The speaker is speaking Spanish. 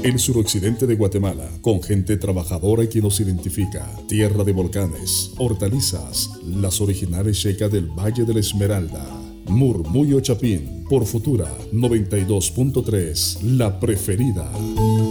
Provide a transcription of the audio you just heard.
El suroccidente de Guatemala, con gente trabajadora y que nos identifica. Tierra de volcanes, hortalizas, las originales checas del Valle de la Esmeralda. Murmullo Chapín, por Futura 92.3, la preferida.